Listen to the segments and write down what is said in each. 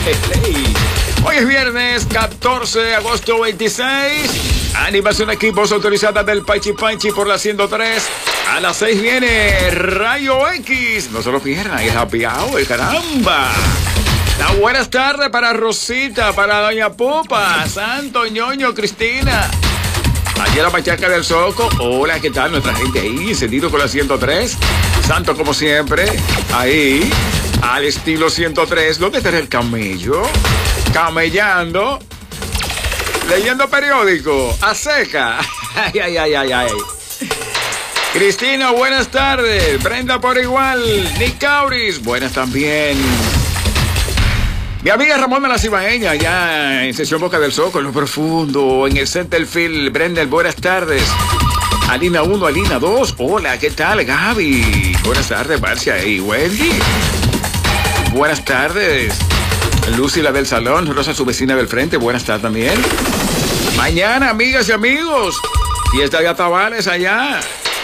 Hoy es viernes 14 de agosto 26. Animación equipos autorizadas del Paichi Paichi por la 103. A las 6 viene Rayo X. No se lo pierdan, es Happy Hour, caramba. Buenas tardes para Rosita, para Doña Pupa, Santo, Ñoño, Cristina. Ayer la Machaca del Soco. Hola, ¿qué tal? Nuestra gente ahí, encendido con la 103. Santo, como siempre, ahí, al estilo 103. ¿Dónde está el camello? Camellando, leyendo periódico, a seca. Ay, ay, ay, ay, ay. Cristina, buenas tardes. Brenda por igual. Nick Cauris, buenas también. Mi amiga Ramón de la Cibaeña, ya en sesión Boca del Soco, en lo profundo, en el Centerfield. Brenda, buenas tardes. Alina 1, Alina 2. Hola, ¿qué tal, Gaby? Buenas tardes, Marcia y Wendy. Buenas tardes. Lucy, la del salón. Rosa, su vecina del frente. Buenas tardes también. Mañana, amigas y amigos, fiesta de Atabales allá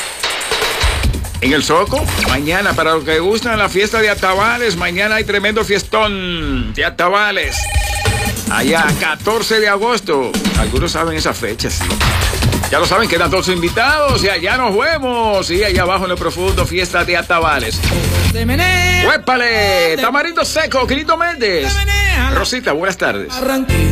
en el Soco. Mañana, para los que gustan la fiesta de Atabales, mañana hay tremendo fiestón de Atabales. Allá, 14 de agosto. Algunos saben esa fecha, sí. Ya lo saben, quedan todos invitados y allá nos vemos. Y allá abajo en lo profundo, fiesta de Atabales. ¡Huépale! Tamarindo Seco, Quirito Méndez. Rosita, buenas tardes.